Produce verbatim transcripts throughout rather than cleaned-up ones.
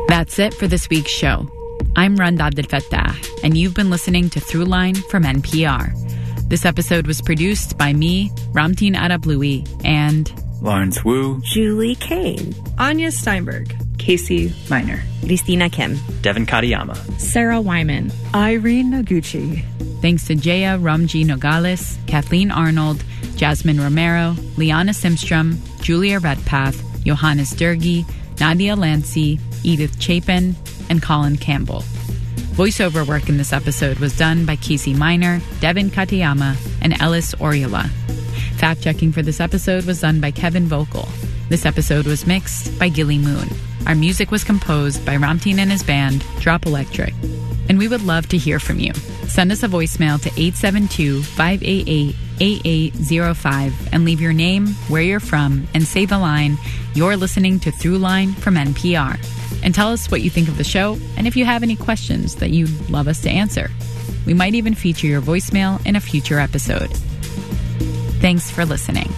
That's it for this week's show. I'm Randa Abdel Fattah, and you've been listening to Throughline from N P R. This episode was produced by me, Ramtin Arablouei, and Lawrence Wu, Julie Kane, Anya Steinberg, Casey Miner, Christina Kim, Devin Katayama, Sarah Wyman, Irene Noguchi. Thanks to Jaya Ramji Nogales, Kathleen Arnold, Jasmine Romero, Liana Simstrom, Julia Redpath, Johannes Dergi, Nadia Lancy, Edith Chapin, and Colin Campbell. Voiceover work in this episode was done by Casey Miner, Devin Katayama, and Ellis Oriola. Fact-checking for this episode was done by Kevin Vogel. This episode was mixed by Gilly Moon. Our music was composed by Ramtin and his band, Drop Electric. And we would love to hear from you. Send us a voicemail to eight seven two, five eight eight, eight eight zero five and leave your name, where you're from, and say the line, "You're listening to Throughline from N P R." And tell us what you think of the show and if you have any questions that you'd love us to answer. We might even feature your voicemail in a future episode. Thanks for listening.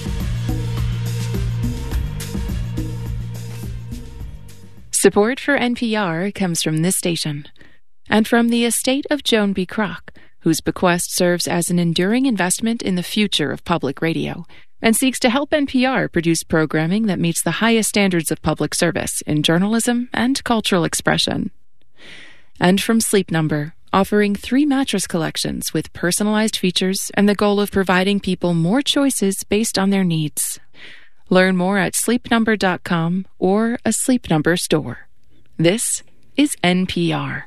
Support for N P R comes from this station and from the estate of Joan B. Kroc, whose bequest serves as an enduring investment in the future of public radio and seeks to help N P R produce programming that meets the highest standards of public service in journalism and cultural expression. And from Sleep Number, offering three mattress collections with personalized features and the goal of providing people more choices based on their needs. Learn more at sleep number dot com or a Sleep Number store. This is N P R.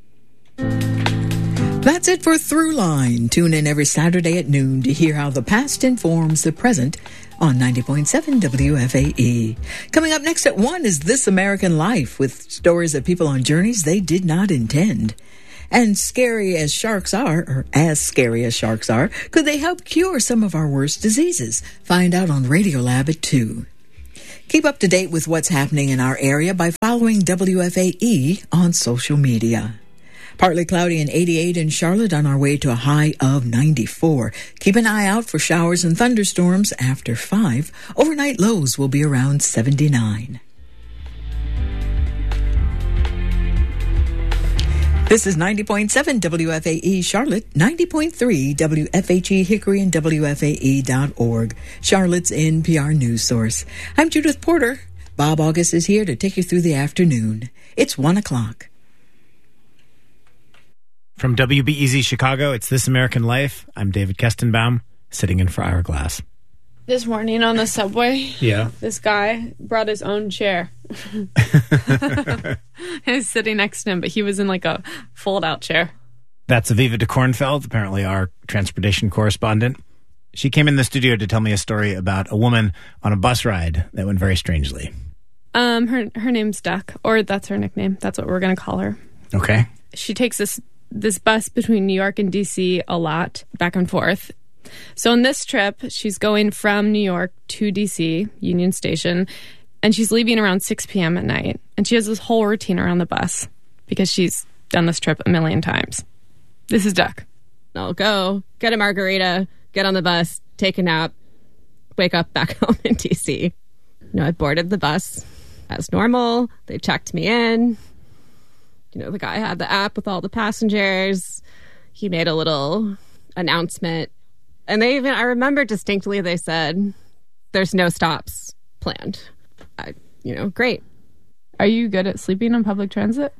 That's it for Throughline. Tune in every Saturday at noon to hear how the past informs the present on ninety point seven W F A E. Coming up next at one is This American Life, with stories of people on journeys they did not intend. And scary as sharks are, or as scary as sharks are, could they help cure some of our worst diseases? Find out on Radiolab at two. Keep up to date with what's happening in our area by following W F A E on social media. Partly cloudy and eighty-eight in Charlotte, on our way to a high of ninety-four. Keep an eye out for showers and thunderstorms after five. Overnight lows will be around seventy-nine. This is ninety point seven W F A E Charlotte, ninety point three W F H E Hickory, and W F A E dot org, Charlotte's N P R news source. I'm Judith Porter. Bob August is here to take you through the afternoon. It's one o'clock. From W B E Z Chicago, it's This American Life. I'm David Kestenbaum, sitting in for Ira Glass. This morning on the subway, yeah, this guy brought his own chair. I was sitting next to him, but he was in like a fold-out chair. That's Aviva de Kornfeld, apparently our transportation correspondent. She came in the studio to tell me a story about a woman on a bus ride that went very strangely. Um, her her name's Duck, or that's her nickname. That's what we're going to call her. Okay. She takes this this bus between New York and D C a lot, back and forth. So on this trip, she's going from New York to D C, Union Station, and she's leaving around six p.m. at night. And she has this whole routine around the bus because she's done this trip a million times. This is Duck. I'll go, get a margarita, get on the bus, take a nap, wake up back home in D C. You know, I boarded the bus as normal. They checked me in. You know, the guy had the app with all the passengers. He made a little announcement. And they even, I remember distinctly, they said, there's no stops planned. I, you know, great. Are you good at sleeping on public transit?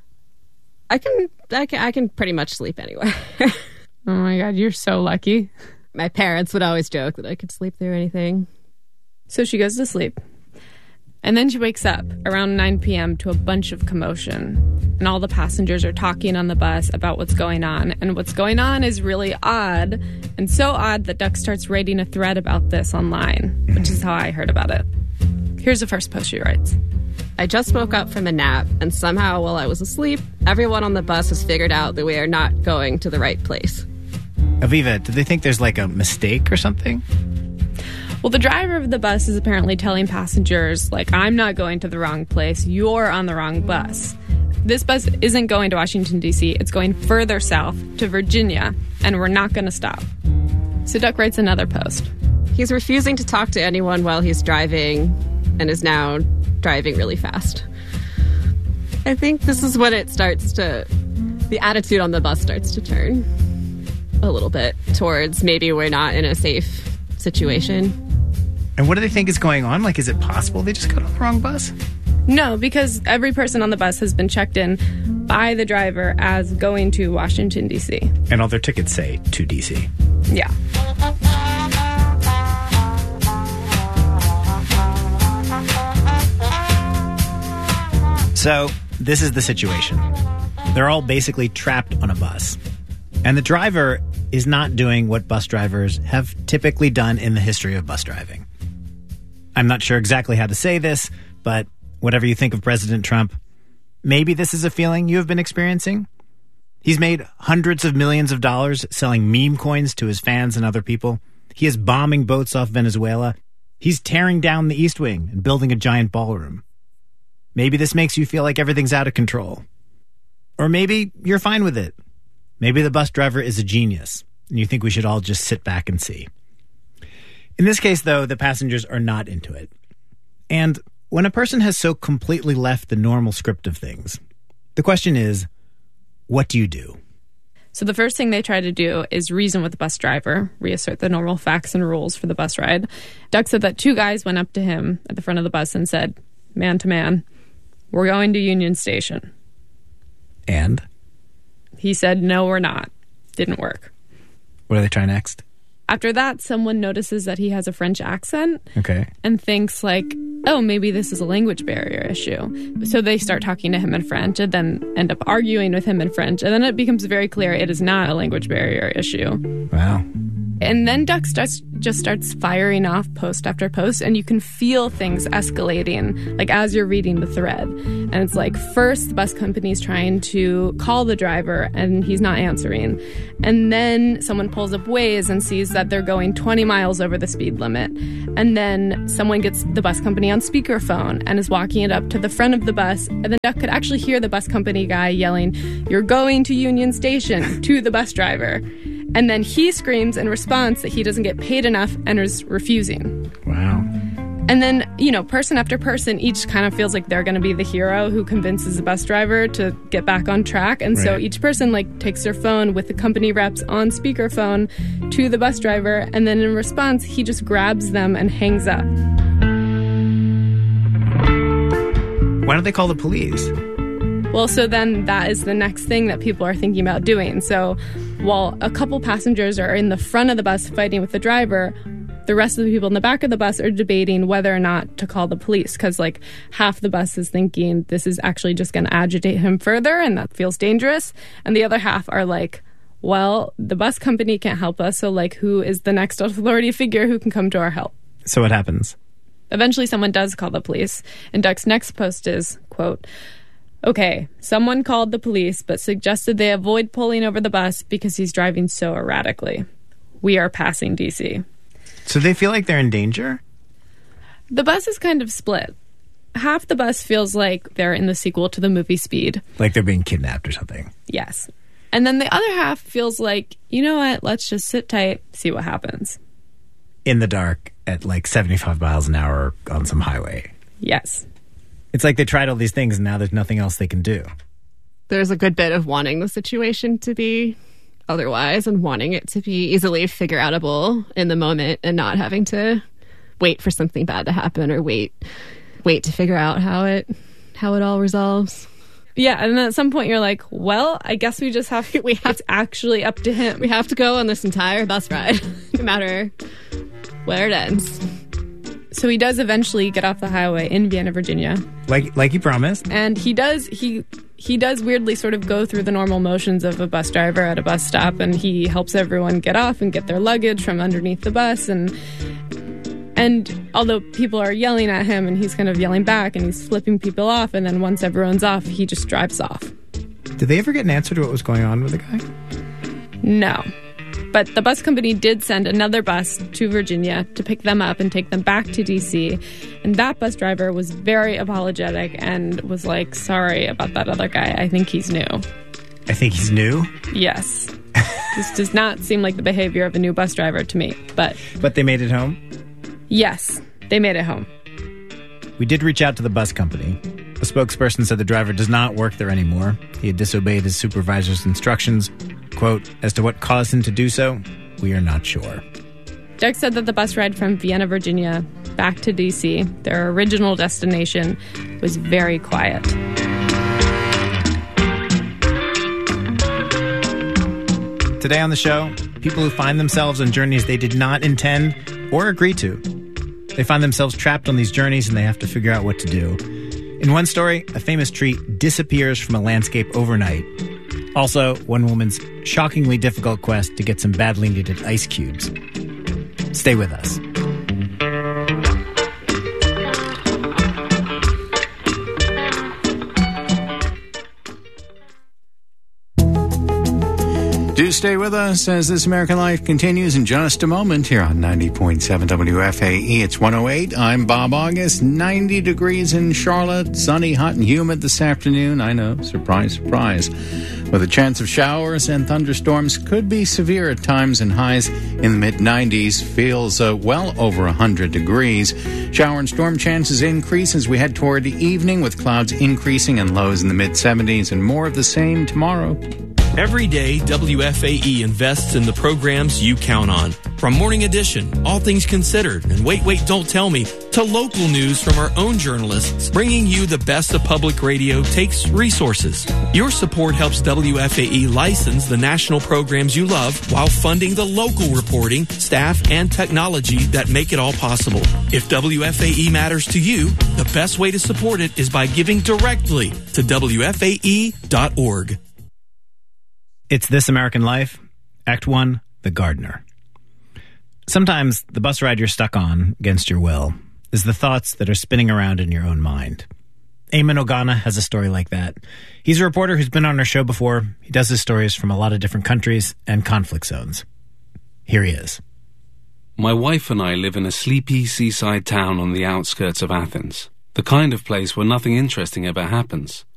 I can, I can, I can pretty much sleep anywhere. Oh my God, you're so lucky. My parents would always joke that I could sleep through anything. So she goes to sleep. And then she wakes up around nine p.m. to a bunch of commotion. And all the passengers are talking on the bus about what's going on. And what's going on is really odd. And so odd that Duck starts writing a thread about this online, which is how I heard about it. Here's the first post she writes. I just woke up from a nap, and somehow while I was asleep, everyone on the bus has figured out that we are not going to the right place. Aviva, do they think there's like a mistake or something? Well, the driver of the bus is apparently telling passengers, like, I'm not going to the wrong place. You're on the wrong bus. This bus isn't going to Washington, D C. It's going further south to Virginia, and we're not going to stop. So Duck writes another post. He's refusing to talk to anyone while he's driving and is now driving really fast. I think this is when it starts to, the attitude on the bus starts to turn a little bit towards maybe we're not in a safe situation. And what do they think is going on? Like, is it possible they just got on the wrong bus? No, because every person on the bus has been checked in by the driver as going to Washington, D C. And all their tickets say to D C. Yeah. So, this is the situation. They're all basically trapped on a bus. And the driver is not doing what bus drivers have typically done in the history of bus driving. I'm not sure exactly how to say this, but whatever you think of President Trump, maybe this is a feeling you have been experiencing. He's made hundreds of millions of dollars selling meme coins to his fans and other people. He is bombing boats off Venezuela. He's tearing down the East Wing and building a giant ballroom. Maybe this makes you feel like everything's out of control. Or maybe you're fine with it. Maybe the bus driver is a genius, and you think we should all just sit back and see. In this case, though, the passengers are not into it. And when a person has so completely left the normal script of things, the question is, what do you do? So the first thing they try to do is reason with the bus driver, reassert the normal facts and rules for the bus ride. Doug said that two guys went up to him at the front of the bus and said, man to man, we're going to Union Station. And? He said, no, we're not. Didn't work. What do they try next? After that, someone notices that he has a French accent. Okay. And thinks like, oh, maybe this is a language barrier issue. So they start talking to him in French and then end up arguing with him in French. And then it becomes very clear it is not a language barrier issue. Wow. And then Duck starts just starts firing off post after post, and you can feel things escalating, like as you're reading the thread. And it's like, first, the bus company's trying to call the driver, and he's not answering. And then someone pulls up Waze and sees that they're going twenty miles over the speed limit. And then someone gets the bus company on speakerphone and is walking it up to the front of the bus. And then Duck could actually hear the bus company guy yelling, "You're going to Union Station," to the bus driver. And then he screams in response that he doesn't get paid enough and is refusing. Wow. And then, you know, person after person, each kind of feels like they're going to be the hero who convinces the bus driver to get back on track. And right. So each person, like, takes their phone with the company reps on speakerphone to the bus driver. And then in response, he just grabs them and hangs up. Why don't they call the police? Well, so then that is the next thing that people are thinking about doing. So while a couple passengers are in the front of the bus fighting with the driver, the rest of the people in the back of the bus are debating whether or not to call the police, because like half the bus is thinking this is actually just going to agitate him further and that feels dangerous. And the other half are like, well, the bus company can't help us. So like, who is the next authority figure who can come to our help? So what happens? Eventually someone does call the police. And Duck's next post is, quote, "Okay, someone called the police but suggested they avoid pulling over the bus because he's driving so erratically. We are passing D C" So they feel like they're in danger? The bus is kind of split. Half the bus feels like they're in the sequel to the movie Speed. Like they're being kidnapped or something. Yes. And then the other half feels like, you know what, let's just sit tight, see what happens. In the dark at like seventy-five miles an hour on some highway. Yes. It's like they tried all these things and now there's nothing else they can do. There's a good bit of wanting the situation to be otherwise and wanting it to be easily figure outable in the moment and not having to wait for something bad to happen or wait wait to figure out how it how it all resolves. Yeah, and then at some point you're like, well, I guess we just have we have it's actually up to him. We have to go on this entire bus ride, no matter where it ends. So he does eventually get off the highway in Vienna, Virginia. Like like he promised. And he does he he does weirdly sort of go through the normal motions of a bus driver at a bus stop, and he helps everyone get off and get their luggage from underneath the bus, and and although people are yelling at him and he's kind of yelling back and he's flipping people off, and then once everyone's off, he just drives off. Did they ever get an answer to what was going on with the guy? No. But the bus company did send another bus to Virginia to pick them up and take them back to D C. And that bus driver was very apologetic and was like, sorry about that other guy. I think he's new. I think he's new? Yes. This does not seem like the behavior of a new bus driver to me. But But they made it home? Yes, they made it home. We did reach out to the bus company. A spokesperson said the driver does not work there anymore. He had disobeyed his supervisor's instructions. Quote, as to what caused him to do so, we are not sure. Doug said that the bus ride from Vienna, Virginia, back to D C, their original destination, was very quiet. Today on the show, people who find themselves on journeys they did not intend or agree to. They find themselves trapped on these journeys and they have to figure out what to do. In one story, a famous tree disappears from a landscape overnight. Also, one woman's shockingly difficult quest to get some badly needed ice cubes. Stay with us. Do stay with us as This American Life continues in just a moment here on ninety point seven W F A E. It's one oh eight. I'm Bob August. ninety degrees in Charlotte. Sunny, hot, and humid this afternoon. I know. Surprise, surprise. With a chance of showers and thunderstorms. Could be severe at times and highs in the mid nineties. Feels uh, well over one hundred degrees. Shower and storm chances increase as we head toward the evening with clouds increasing and lows in the mid seventies and more of the same tomorrow. Every day, W F A E invests in the programs you count on. From Morning Edition, All Things Considered, and Wait, Wait, Don't Tell Me, to local news from our own journalists, bringing you the best of public radio takes resources. Your support helps W F A E license the national programs you love while funding the local reporting, staff, and technology that make it all possible. If W F A E matters to you, the best way to support it is by giving directly to W F A E dot org. It's This American Life, Act One, The Gardener. Sometimes the bus ride you're stuck on, against your will, is the thoughts that are spinning around in your own mind. Eamon Ogana has a story like that. He's a reporter who's been on our show before. He does his stories from a lot of different countries and conflict zones. Here he is. My wife and I live in a sleepy seaside town on the outskirts of Athens. The kind of place where nothing interesting ever happens.